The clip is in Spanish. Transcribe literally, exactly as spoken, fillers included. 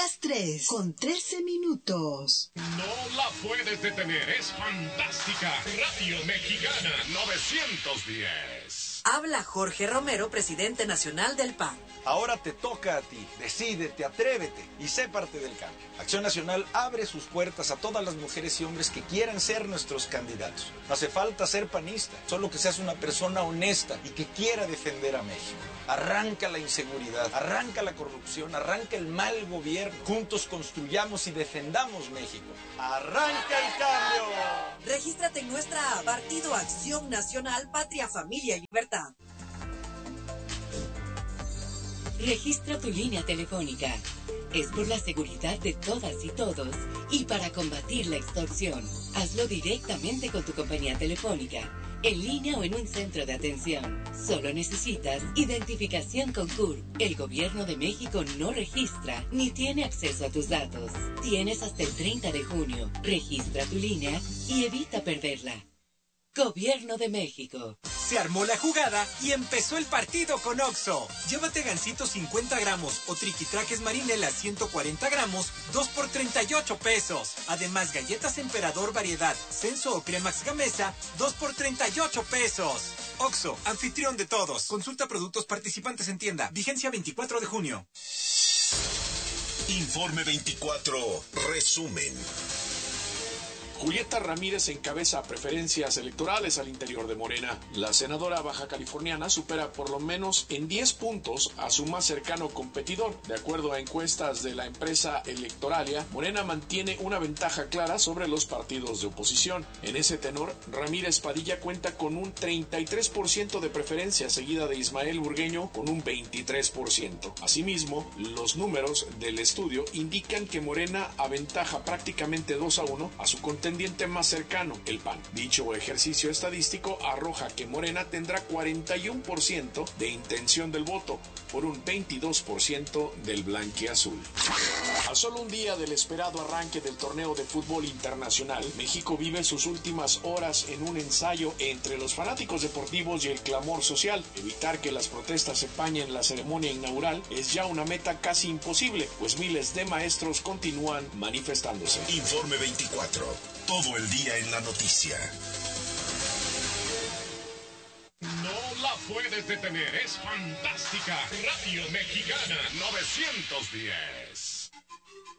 las tres con trece minutos. No la puedes detener, es fantástica. Radio Mexicana novecientos diez. Habla Jorge Romero, presidente nacional del P A N. Ahora te toca a ti. Decídete, atrévete y sé parte del cambio. Acción Nacional abre sus puertas a todas las mujeres y hombres que quieran ser nuestros candidatos. No hace falta ser panista, solo que seas una persona honesta y que quiera defender a México. Arranca la inseguridad, arranca la corrupción, arranca el mal gobierno. Juntos construyamos y defendamos México. ¡Arranca el cambio! Regístrate en nuestra app, Partido Acción Nacional, Patria, Familia y Libertad. Registra tu línea telefónica. Es por la seguridad de todas y todos y para combatir la extorsión. Hazlo directamente con tu compañía telefónica, en línea o en un centro de atención. Solo necesitas identificación con C U R. El Gobierno de México no registra ni tiene acceso a tus datos. Tienes hasta el treinta de junio. Registra tu línea y evita perderla. Gobierno de México. Se armó la jugada y empezó el partido con Oxxo. Llévate gansito cincuenta gramos o triquitraques marinela ciento cuarenta gramos, dos por treinta y ocho pesos. Además, galletas Emperador variedad, Censo o Cremax Gamesa, dos por treinta y ocho pesos. Oxxo, anfitrión de todos. Consulta productos participantes en tienda. Vigencia veinticuatro de junio. Informe veinticuatro, resumen. Julieta Ramírez encabeza preferencias electorales al interior de Morena. La senadora baja californiana supera por lo menos en diez puntos a su más cercano competidor. De acuerdo a encuestas de la empresa Electoralia, Morena mantiene una ventaja clara sobre los partidos de oposición. En ese tenor, Ramírez Padilla cuenta con un treinta y tres por ciento de preferencia, seguida de Ismael Burgueño con un veintitrés por ciento. Asimismo, los números del estudio indican que Morena aventaja prácticamente dos a uno a su contendiente más cercano, el P A N. Dicho ejercicio estadístico arroja que Morena tendrá cuarenta y uno por ciento de intención del voto, por un veintidós por ciento del blanquiazul. A solo un día del esperado arranque del torneo de fútbol internacional, México vive sus últimas horas en un ensayo entre los fanáticos deportivos y el clamor social. Evitar que las protestas empañen la ceremonia inaugural es ya una meta casi imposible, pues miles de maestros continúan manifestándose. Informe veinticuatro. Todo el día en la noticia. No la puedes detener, es fantástica. Radio Mexicana novecientos diez.